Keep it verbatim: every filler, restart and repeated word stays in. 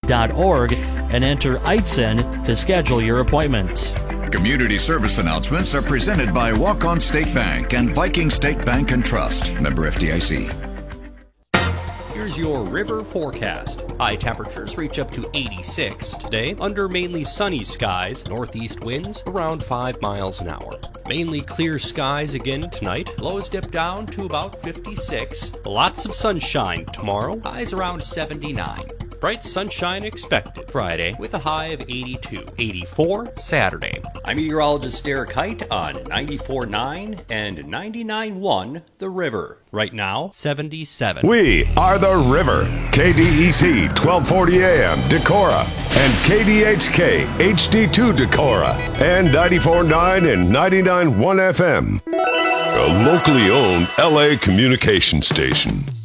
dot org and enter I T S N to schedule your appointment. Community service announcements are presented by Walk-On State Bank and Viking State Bank and Trust. Member F D I C. Here's your river forecast. High temperatures reach up to eighty-six today under mainly sunny skies, northeast winds around five miles an hour. Mainly clear skies again tonight. Lows dip down to about fifty-six. Lots of sunshine tomorrow. Highs around seventy-nine. Bright sunshine expected Friday with a high of eighty-two. eighty-four Saturday. I'm meteorologist Derek Height on ninety-four point nine and ninety-nine point one The River. Right now, seventy-seven. We are The River. K D E C twelve forty A M Decorah and K D H K H D two Decorah and ninety-four point nine and ninety-nine point one F M. A locally owned L A communication station.